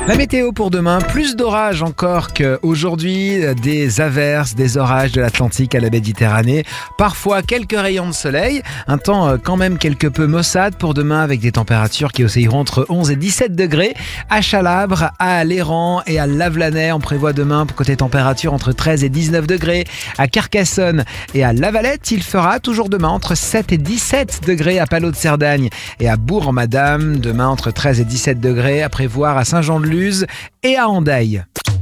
La météo pour demain, plus d'orages encore qu'aujourd'hui, des averses, des orages de l'Atlantique à la Méditerranée, parfois quelques rayons de soleil, un temps quand même quelque peu maussade pour demain avec des températures qui oscilleront entre 11 et 17 degrés. À Chalabre, à Léran et à Lavelanet, on prévoit demain pour côté température entre 13 et 19 degrés. À Carcassonne et à Lavalette, il fera toujours demain entre 7 et 17 degrés à Palot de Cerdagne et à Bourg-en-Madame, demain entre 13 et 17 degrés à prévoir à Saint-Jean-de-Luz et à Hendaye.